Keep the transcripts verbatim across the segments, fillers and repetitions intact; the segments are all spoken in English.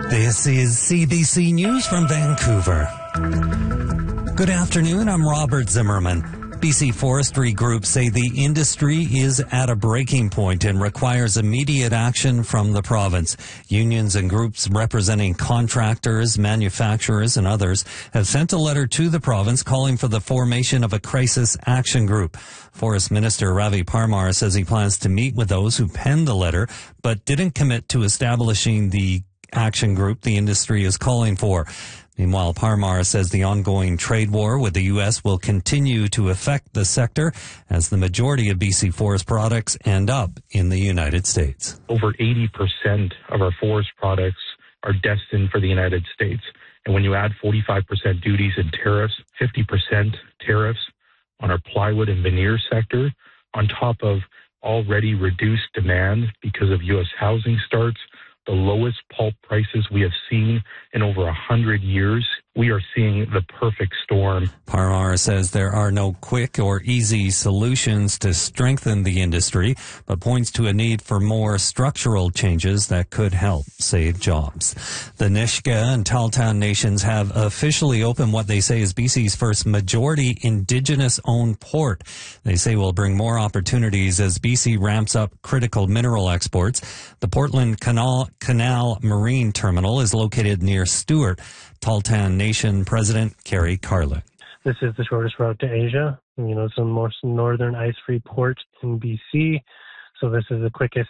This is C B C News from Vancouver. Good afternoon, I'm Robert Zimmerman. B C forestry groups say the industry is at a breaking point and requires immediate action from the province. Unions and groups representing contractors, manufacturers, and others have sent a letter to the province calling for the formation of a crisis action group. Forest Minister Ravi Parmar says he plans to meet with those who penned the letter, but didn't commit to establishing the action group the industry is calling for. Meanwhile, Parmar says the ongoing trade war with the U S will continue to affect the sector as the majority of B C forest products end up in the United States. Over eighty percent of our forest products are destined for the United States. And when you add forty-five percent duties and tariffs, fifty percent tariffs on our plywood and veneer sector, on top of already reduced demand because of U S housing starts, the lowest pulp prices we have seen in over a hundred years. We are seeing the perfect storm. Parmar says there are no quick or easy solutions to strengthen the industry, but points to a need for more structural changes that could help save jobs. The Nisga'a and Tahltan nations have officially opened what they say is B C's first majority Indigenous-owned port. They say will bring more opportunities as B C ramps up critical mineral exports. The Portland Canal, Canal Marine Terminal is located near Stewart. Tahltan Nation President Kerry Carlett. This is the shortest route to Asia. You know, it's the most northern ice-free port in B C, so this is the quickest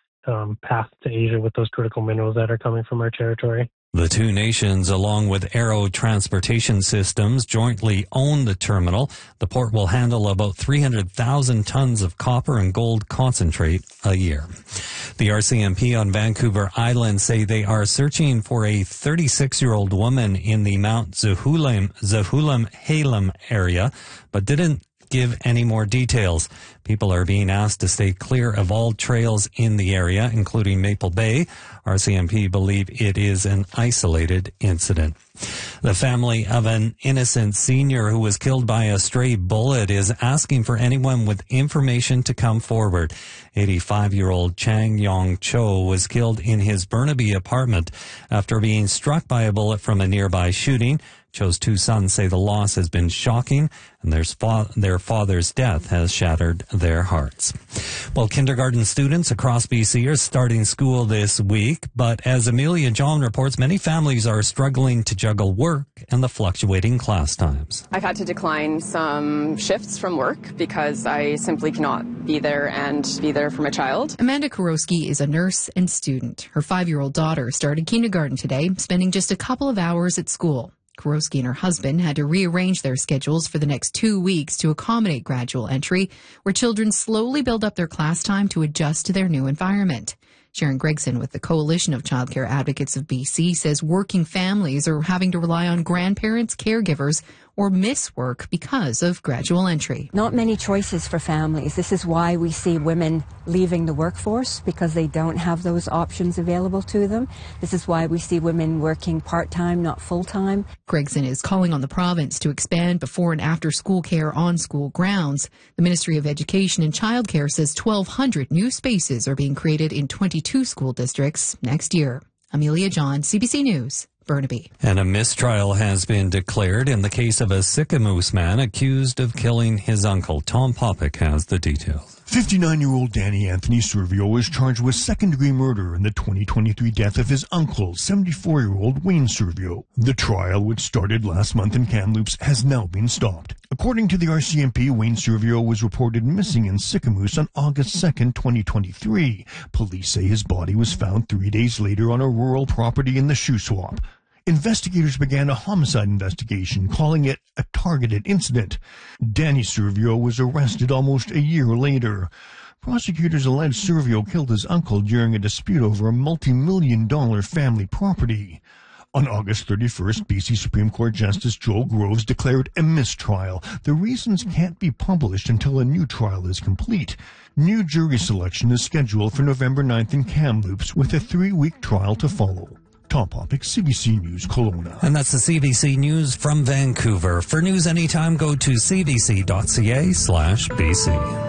um, path to Asia with those critical minerals that are coming from our territory. The two nations, along with Aero Transportation Systems, jointly own the terminal. The port will handle about three hundred thousand tons of copper and gold concentrate a year. The R C M P on Vancouver Island say they are searching for a thirty-six-year-old woman in the Mount Zahulam, Zahulam Halem area, but didn't give any more details. People are being asked to stay clear of all trails in the area, including Maple Bay. R C M P believe it is an isolated incident. The family of an innocent senior who was killed by a stray bullet is asking for anyone with information to come forward. eighty-five-year-old Chang Yong Cho was killed in his Burnaby apartment after being struck by a bullet from a nearby shooting. Cho's two sons say the loss has been shocking, and their, fa- their father's death has shattered their hearts. Well, kindergarten students across B C are starting school this week, but as Amelia John reports, many families are struggling to juggle work and the fluctuating class times. I've had to decline some shifts from work because I simply cannot be there and be there for my child. Amanda Kurowski is a nurse and student. Her five-year-old daughter started kindergarten today, spending just a couple of hours at school. Kurowski and her husband had to rearrange their schedules for the next two weeks to accommodate gradual entry, where children slowly build up their class time to adjust to their new environment. Sharon Gregson with the Coalition of Childcare Advocates of B C says working families are having to rely on grandparents, caregivers, or miss work because of gradual entry. Not many choices for families. This is why we see women leaving the workforce, because they don't have those options available to them. This is why we see women working part-time, not full-time. Gregson is calling on the province to expand before and after school care on school grounds. The Ministry of Education and Childcare says twelve hundred new spaces are being created in twenty-two school districts next year. Amelia John, C B C News, Burnaby. And a mistrial has been declared in the case of a Sicamous man accused of killing his uncle. Tom Popick has the details. fifty-nine-year-old Danny Anthony Servio was charged with second-degree murder in the twenty twenty-three death of his uncle, seventy-four-year-old Wayne Servio. The trial, which started last month in Kamloops, has now been stopped. According to the R C M P, Wayne Servio was reported missing in Sicamous on August second, twenty twenty-three. Police say his body was found three days later on a rural property in the Shuswap. Investigators began a homicide investigation, calling it a targeted incident. Danny Servio was arrested almost a year later. Prosecutors allege Servio killed his uncle during a dispute over a multi-million dollar family property. On August thirty-first, B C Supreme Court Justice Joel Groves declared a mistrial. The reasons can't be published until a new trial is complete. New jury selection is scheduled for November ninth in Kamloops, with a three-week trial to follow. Tom Popick, C B C News, Kelowna. And that's the C B C News from Vancouver. For news anytime, go to cbc.ca slash BC.